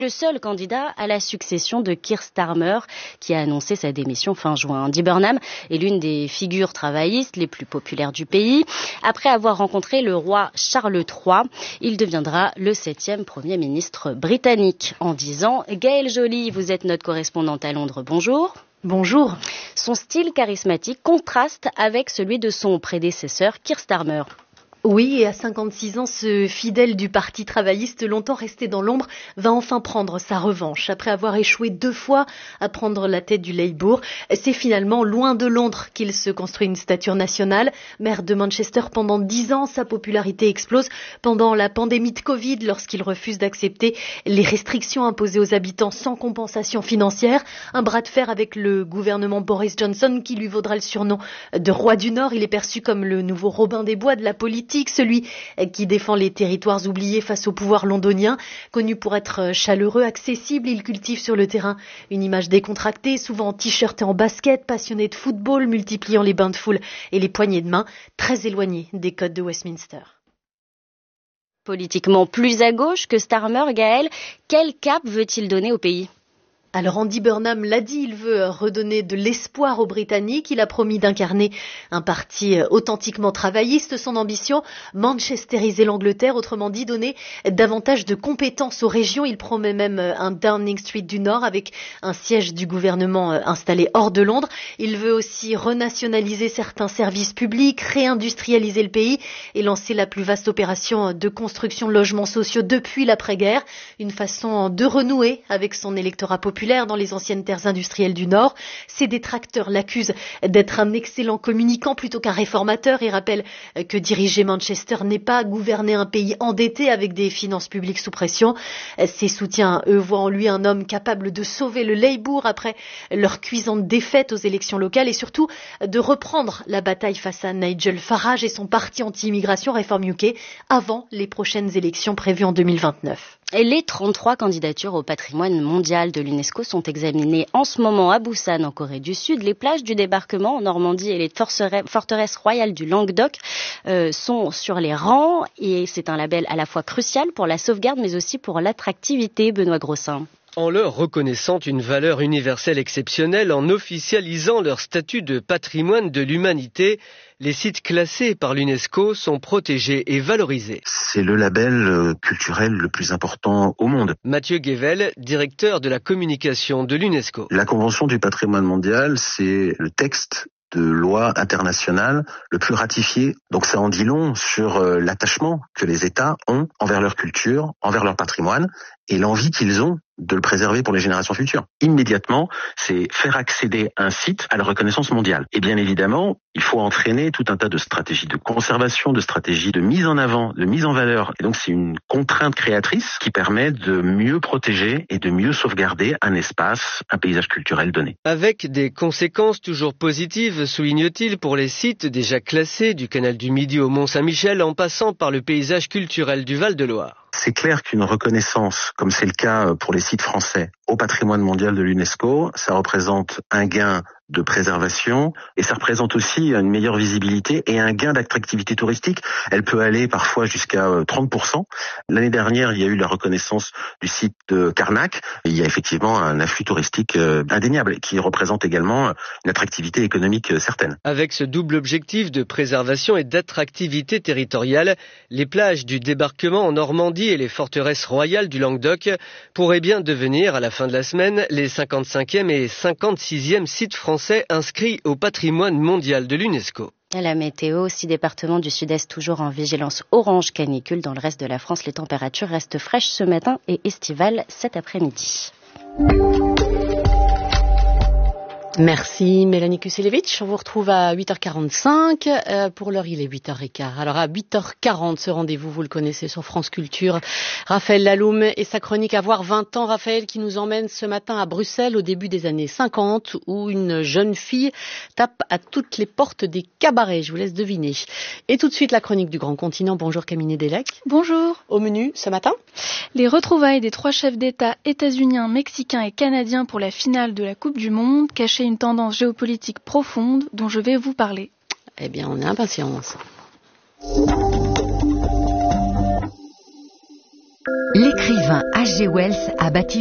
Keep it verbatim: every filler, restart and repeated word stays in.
Le seul candidat à la succession de Keir Starmer, qui a annoncé sa démission fin juin. Andy Burnham est l'une des figures travaillistes les plus populaires du pays. Après avoir rencontré le roi Charles trois, il deviendra le septième Premier ministre britannique. En dix ans, Gaëlle Joly, vous êtes notre correspondante à Londres. Bonjour. Bonjour. Son style charismatique contraste avec celui de son prédécesseur Keir Starmer. Oui, et à cinquante-six ans, ce fidèle du Parti travailliste, longtemps resté dans l'ombre, va enfin prendre sa revanche. Après avoir échoué deux fois à prendre la tête du Labour, c'est finalement loin de Londres qu'il se construit une stature nationale. Maire de Manchester pendant dix ans, sa popularité explose pendant la pandémie de Covid, lorsqu'il refuse d'accepter les restrictions imposées aux habitants sans compensation financière. Un bras de fer avec le gouvernement Boris Johnson qui lui vaudra le surnom de roi du Nord. Il est perçu comme le nouveau Robin des Bois de la politique, celui qui défend les territoires oubliés face au pouvoir londonien. Connu pour être chaleureux, accessible, il cultive sur le terrain une image décontractée, souvent en t-shirt et en basket, passionné de football, multipliant les bains de foule et les poignées de main, très éloigné des codes de Westminster. Politiquement plus à gauche que Starmer, Gaëlle, quel cap veut-il donner au pays ? Alors Andy Burnham l'a dit, il veut redonner de l'espoir aux Britanniques. Il a promis d'incarner un parti authentiquement travailliste. Son ambition, manchestériser l'Angleterre, autrement dit donner davantage de compétences aux régions. Il promet même un Downing Street du Nord avec un siège du gouvernement installé hors de Londres. Il veut aussi renationaliser certains services publics, réindustrialiser le pays et lancer la plus vaste opération de construction de logements sociaux depuis l'après-guerre. Une façon de renouer avec son électorat populaire dans les anciennes terres industrielles du Nord. Ses détracteurs l'accusent d'être un excellent communicant plutôt qu'un réformateur et rappellent que diriger Manchester n'est pas gouverner un pays endetté avec des finances publiques sous pression. Ses soutiens, eux, voient en lui un homme capable de sauver le Labour après leur cuisante défaite aux élections locales et surtout de reprendre la bataille face à Nigel Farage et son parti anti-immigration Reform U K avant les prochaines élections prévues en deux mille vingt-neuf. Et les trente-trois candidatures au patrimoine mondial de l'UNESCO sont examinées en ce moment à Busan, en Corée du Sud. Les plages du débarquement en Normandie et les forteresses royales du Languedoc euh, sont sur les rangs et c'est un label à la fois crucial pour la sauvegarde mais aussi pour l'attractivité, Benoît Grossin. En leur reconnaissant une valeur universelle exceptionnelle, en officialisant leur statut de patrimoine de l'humanité, les sites classés par l'UNESCO sont protégés et valorisés. C'est le label culturel le plus important au monde. Mathieu Guével, directeur de la communication de l'UNESCO. La Convention du patrimoine mondial, c'est le texte de loi internationale le plus ratifié. Donc ça en dit long sur euh, l'attachement que les États ont envers leur culture, envers leur patrimoine et l'envie qu'ils ont de le préserver pour les générations futures. Immédiatement, c'est faire accéder un site à la reconnaissance mondiale. Et bien évidemment, il faut entraîner tout un tas de stratégies de conservation, de stratégies de mise en avant, de mise en valeur. Et donc c'est une contrainte créatrice qui permet de mieux protéger et de mieux sauvegarder un espace, un paysage culturel donné. Avec des conséquences toujours positives, souligne-t-il, pour les sites déjà classés du canal du Midi au Mont-Saint-Michel en passant par le paysage culturel du Val-de-Loire. C'est clair qu'une reconnaissance, comme c'est le cas pour les sites français, au patrimoine mondial de l'UNESCO, ça représente un gain de préservation et ça représente aussi une meilleure visibilité et un gain d'attractivité touristique. Elle peut aller parfois jusqu'à trente pour cent. L'année dernière, il y a eu la reconnaissance du site de Karnak. Il y a effectivement un afflux touristique indéniable qui représente également une attractivité économique certaine. Avec ce double objectif de préservation et d'attractivité territoriale, les plages du débarquement en Normandie et les forteresses royales du Languedoc pourraient bien devenir à la fin de la semaine les cinquante-cinquième et cinquante-sixième sites français inscrits au patrimoine mondial de l'UNESCO. La météo, six départements du sud-est toujours en vigilance orange canicule. Dans le reste de la France, les températures restent fraîches ce matin et estivales cet après-midi. Merci Mélanie Kuselevitch. On vous retrouve à huit heures quarante-cinq. Euh, pour l'heure, il est huit heures quinze. Alors à huit heures quarante, ce rendez-vous, vous le connaissez sur France Culture. Raphaël Laloum et sa chronique Avoir vingt ans. Raphaël qui nous emmène ce matin à Bruxelles au début des années cinquante où une jeune fille tape à toutes les portes des cabarets. Je vous laisse deviner. Et tout de suite, la chronique du Grand Continent. Bonjour Camille Delec. Bonjour. Au menu ce matin, les retrouvailles des trois chefs d'État états-uniens, mexicains et canadiens pour la finale de la Coupe du Monde cachaient une tendance géopolitique profonde dont je vais vous parler. Eh bien, on est impatients. L'écrivain H G Wells a bâti